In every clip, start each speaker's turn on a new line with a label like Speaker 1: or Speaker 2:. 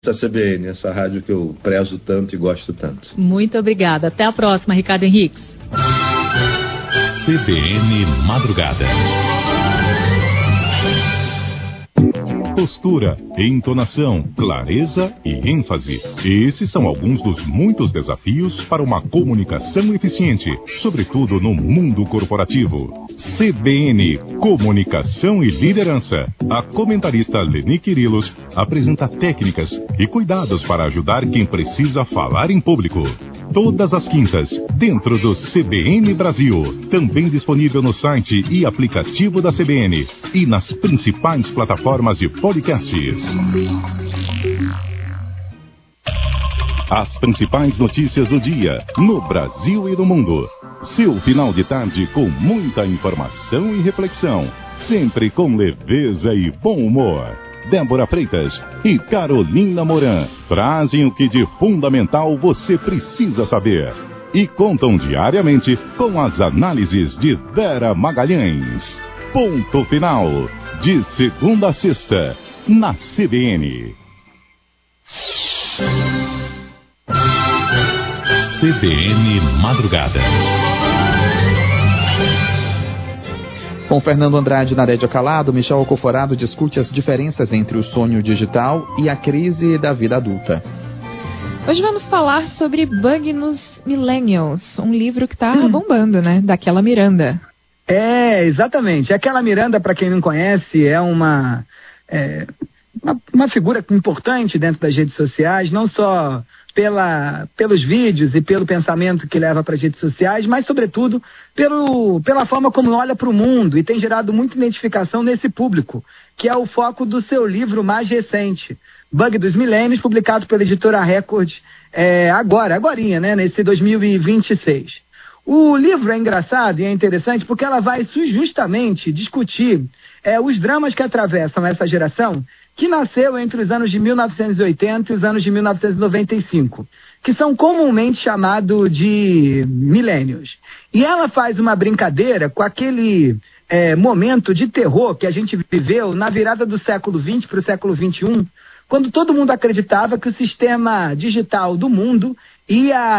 Speaker 1: CBN, essa rádio que eu prezo tanto e gosto tanto.
Speaker 2: Muito obrigada. Até a próxima, Ricardo Henriques.
Speaker 3: CBN Madrugada. Postura, entonação, clareza e ênfase. Esses são alguns dos muitos desafios para uma comunicação eficiente, sobretudo no mundo corporativo. CBN, Comunicação e Liderança. A comentarista Leni Quirilos apresenta técnicas e cuidados para ajudar quem precisa falar em público. Todas as quintas, dentro do CBN Brasil. Também disponível no site e aplicativo da CBN e nas principais plataformas de podcasts. As principais notícias do dia, no Brasil e no mundo. Seu final de tarde com muita informação e reflexão. Sempre com leveza e bom humor. Débora Freitas e Carolina Moran trazem o que de fundamental você precisa saber. E contam diariamente com as análises de Vera Magalhães. Ponto final. De segunda a sexta, na CBN. CBN Madrugada.
Speaker 4: Com Fernando Andrade e Narédia Calado, Michel Alcoforado discute as diferenças entre o sonho digital e a crise da vida adulta.
Speaker 5: Hoje vamos falar sobre Bug nos Millennials, um livro que está bombando, né? Daquela Miranda.
Speaker 6: Exatamente. Aquela Miranda, para quem não conhece, é uma figura importante dentro das redes sociais, não só pelos vídeos e pelo pensamento que leva para as redes sociais, mas, sobretudo, pela forma como olha para o mundo e tem gerado muita identificação nesse público, que é o foco do seu livro mais recente, Bug dos Millennials, publicado pela editora Record agorinha, né, nesse 2026. O livro é engraçado e é interessante porque ela vai justamente discutir os dramas que atravessam essa geração que nasceu entre os anos de 1980 e os anos de 1995, que são comumente chamados de millennials. E ela faz uma brincadeira com aquele momento de terror que a gente viveu na virada do século XX para o século XXI, quando todo mundo acreditava que o sistema digital do mundo ia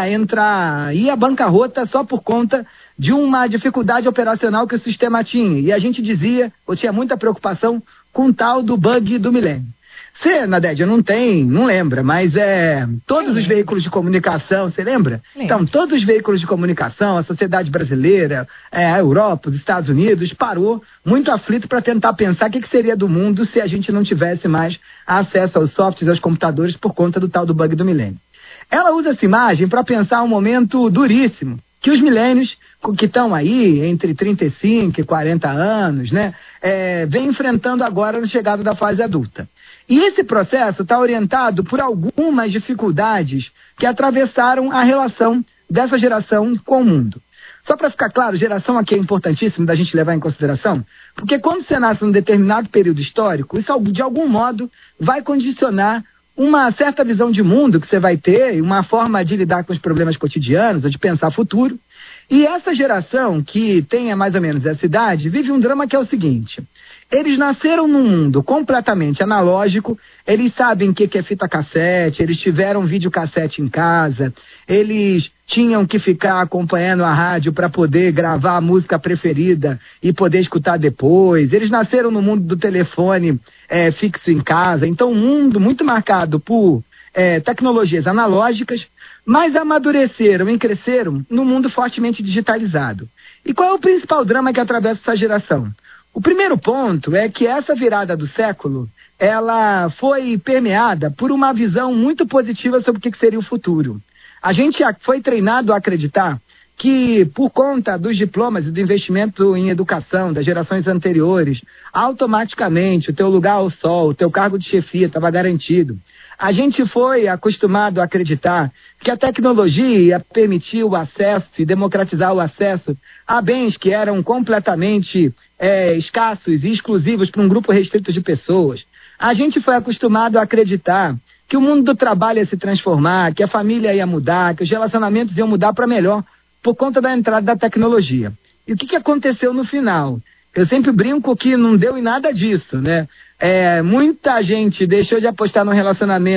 Speaker 6: bancarrota só por conta de uma dificuldade operacional que o sistema tinha. E a gente dizia, ou tinha muita preocupação com o tal do bug do milênio. Você, Nadédia, não lembra, mas todos os veículos de comunicação, você lembra? Então, todos os veículos de comunicação, a sociedade brasileira, a Europa, os Estados Unidos, parou muito aflito para tentar pensar o que seria do mundo se a gente não tivesse mais acesso aos softwares, aos computadores, por conta do tal do bug do milênio. Ela usa essa imagem para pensar um momento duríssimo, que os milênios, que estão aí entre 35 e 40 anos, né, vem enfrentando agora na chegada da fase adulta. E esse processo está orientado por algumas dificuldades que atravessaram a relação dessa geração com o mundo. Só para ficar claro, geração aqui é importantíssimo da gente levar em consideração, porque quando você nasce num determinado período histórico, isso de algum modo vai condicionar uma certa visão de mundo que você vai ter, uma forma de lidar com os problemas cotidianos, ou de pensar futuro. E essa geração, que tem mais ou menos essa idade, vive um drama que é o seguinte: eles nasceram num mundo completamente analógico, eles sabem o que é fita cassete, eles tiveram videocassete em casa, eles tinham que ficar acompanhando a rádio para poder gravar a música preferida e poder escutar depois. Eles nasceram no mundo do telefone fixo em casa, então um mundo muito marcado por tecnologias analógicas, mas amadureceram e cresceram num mundo fortemente digitalizado. E qual é o principal drama que atravessa essa geração? O primeiro ponto é que essa virada do século, ela foi permeada por uma visão muito positiva sobre o que seria o futuro. A gente foi treinado a acreditar que, por conta dos diplomas e do investimento em educação das gerações anteriores, automaticamente o teu lugar ao sol, o teu cargo de chefia estava garantido. A gente foi acostumado a acreditar que a tecnologia ia permitir o acesso e democratizar o acesso a bens que eram completamente escassos e exclusivos para um grupo restrito de pessoas. A gente foi acostumado a acreditar que o mundo do trabalho ia se transformar, que a família ia mudar, que os relacionamentos iam mudar para melhor por conta da entrada da tecnologia. E o que aconteceu no final? Eu sempre brinco que não deu em nada disso, né? Muita gente deixou de apostar no relacionamento